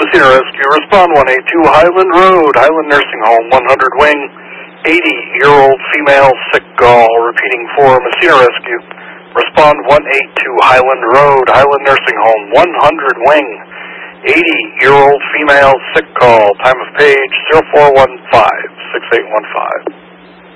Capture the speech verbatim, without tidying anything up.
Messina Rescue, respond one eight two Highland Road, Highland Nursing Home, one hundred wing, eighty-year-old female, sick call. Repeating for Messina Rescue, respond one eight two Highland Road, Highland Nursing Home, one hundred wing, eighty-year-old female, sick call. Time of page zero four one five, six eight one five.